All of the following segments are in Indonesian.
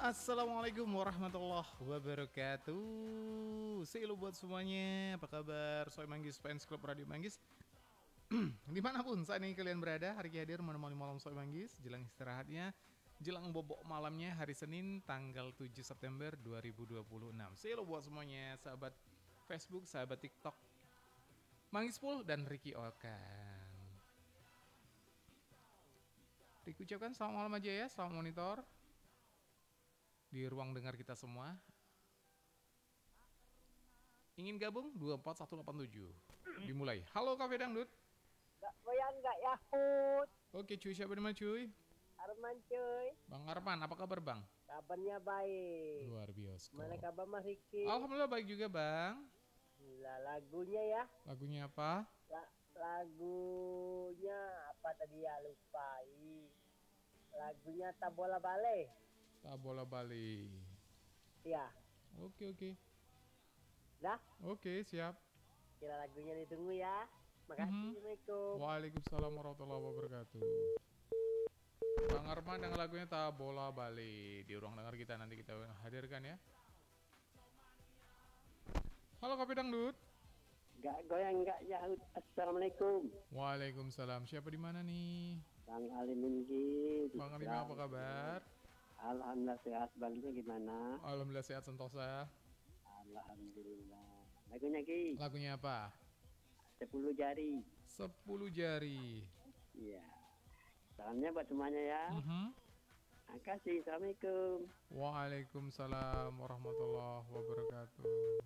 Assalamualaikum warahmatullahi wabarakatuh. Selalu buat semuanya, apa kabar? Soy Manggis Fans Club Radio Manggis. Dimanapun saat ini kalian berada, hari ini hadir menemani malam Soy Manggis. Jelang istirahatnya, jelang bobok malamnya hari Senin tanggal 7 September 2026. Selalu buat semuanya, sahabat Facebook, sahabat TikTok, Manggis Pool dan Ricky Okan. Ricky ucapkan selamat malam aja ya, selamat monitor di ruang dengar kita semua. Ingin gabung 24187. Dimulai. Halo Kafe Dangdut. Gak goyang gak Yahut. Oke cuy, siapa di mana cuy? Arman cuy. Bang Arman, apa kabar Bang? Kabarnya baik. Luar biasa. Mana kabar Mas Riki? Alhamdulillah baik juga Bang. Gila, lagunya ya. Lagunya apa? Lagunya apa tadi ya, lupai. Lagunya Tak Bola Bale. Tak Bola Bali. Iya. Oke. Dah? Oke, siap. Kira lagunya ditunggu ya. Makasih. Assalamualaikum. Waalaikumsalam warahmatullahi wabarakatuh. Bang Arman dengan lagunya Tak Bola Bali. Di ruang dengar kita nanti kita hadirkan ya. Halo Kafe Dangdut. Gak goyang gak Yahut. Assalamualaikum. Waalaikumsalam. Siapa di mana nih? Bang Alimin Gi. Bang Alima apa kabar? Alhamdulillah sehat. Baginya gimana? Alhamdulillah sehat sentosa. Alhamdulillah. Lagunya Ki. Lagunya apa? 10 jari. 10 jari. Iya. Salamnya buat semuanya ya. Makasih. Assalamualaikum. Waalaikumsalam warahmatullahi wabarakatuh.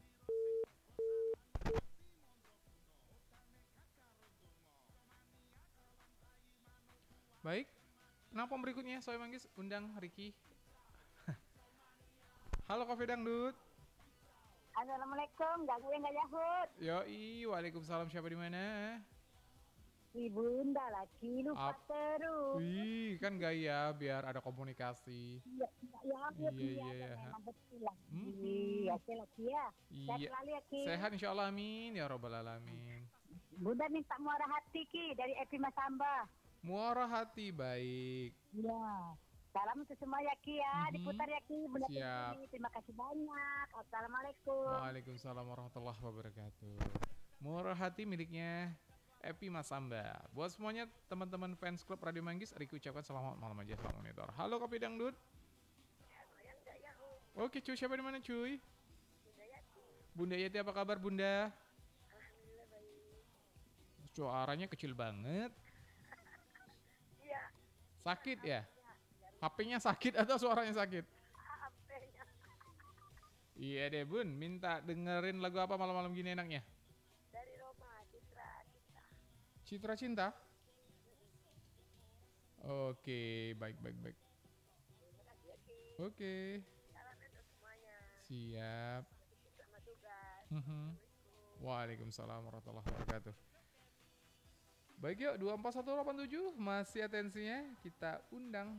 Baik. Kenapa berikutnya Soy Manggis undang Ricky. Halo Kafe Dangdut. Assalamualaikum, gak gue gak Yahut. Yoi, waalaikumsalam, siapa di mana? Bunda lagi lupa terus. Wih, kan gaya biar ada komunikasi. Iya. Memang betul lagi. Ya, lagi ya. Sehat selalu ya, Ki. Sehat insyaallah, amin ya robbal alamin. Bunda minta muara hati Ki dari Epi Masamba. Muara hati baik. Iya. Salam untuk semua ya Ki ya, diputar ya Ki. Bunda Siap. terima kasih banyak. Assalamualaikum. Waalaikumsalam warahmatullahi wabarakatuh. Muara hati miliknya Epi Masamba. Buat semuanya teman-teman fans klub Radio Manggis, Ricky ucapkan selamat malam aja, selamat monitor. Halo Kopi Dangdut. Oke cuy, siapa di mana cuy? Bunda Yati, apa kabar Bunda? Alhamdulillah baik. Suaranya kecil banget. Iya. Sakit ya? HP-nya sakit atau suaranya sakit? HP-nya. Iya deh Bun, minta dengerin lagu apa malam-malam gini enaknya? Dari Roma, Citra Cinta? Oke, baik. Oke. Salam untuk semuanya. Siap. Selamat tugas. Waalaikumsalam warahmatullahi wabarakatuh. Baik yuk, 24187 masih atensinya kita undang.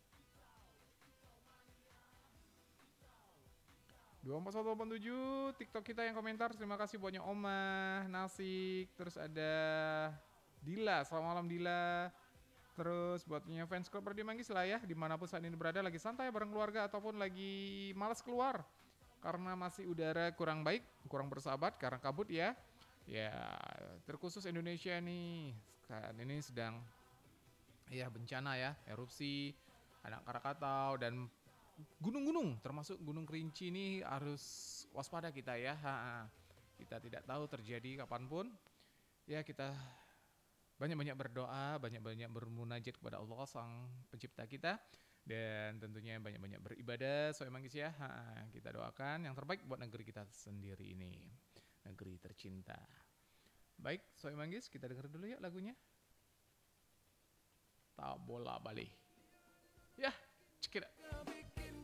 24187 TikTok kita yang komentar. Terima kasih buatnya Oma, Nasik, terus ada Dila, selamat malam Dila. Terus buatnya fans klub Radio Manggis lah ya, dimanapun saat ini berada, lagi santai bareng keluarga ataupun lagi malas keluar karena masih udara kurang baik, kurang bersahabat karena kabut ya. Ya, terkhusus Indonesia nih, saat ini sedang ya bencana ya, erupsi, ada Krakatau dan gunung-gunung, termasuk Gunung Kerinci ini harus waspada kita ya. Kita tidak tahu terjadi kapanpun. Ya kita banyak-banyak berdoa, banyak-banyak bermunajat kepada Allah Sang Pencipta kita. Dan tentunya banyak-banyak beribadah, Soy Manggis ya. Kita doakan yang terbaik buat negeri kita sendiri ini. Negeri tercinta. Baik, Soy Manggis, kita dengar dulu ya lagunya. Tak Bola Bali. Ya, cekidot.